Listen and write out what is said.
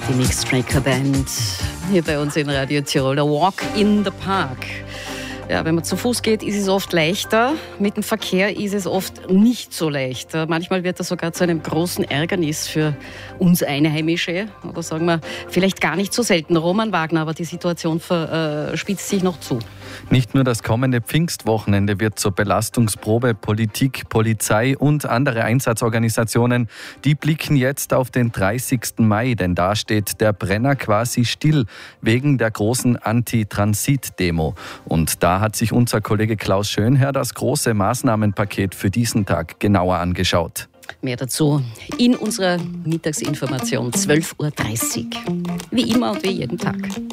Die Mixed-Tracker Band hier bei uns in Radio Tirol. A Walk in the Park. Ja, wenn man zu Fuß geht, ist es oft leichter. Mit dem Verkehr ist es oft nicht so leicht. Manchmal wird das sogar zu einem großen Ärgernis für uns Einheimische. Oder sagen wir, vielleicht gar nicht so selten. Roman Wagner, aber die Situation spitzt sich noch zu. Nicht nur das kommende Pfingstwochenende wird zur Belastungsprobe. Politik, Polizei und andere Einsatzorganisationen, die blicken jetzt auf den 30. Mai, denn da steht der Brenner quasi still wegen der großen Anti-Transit-Demo. Und da hat sich unser Kollege Klaus Schönherr das große Maßnahmenpaket für diesen Tag genauer angeschaut. Mehr dazu in unserer Mittagsinformation 12.30 Uhr. Wie immer und wie jeden Tag.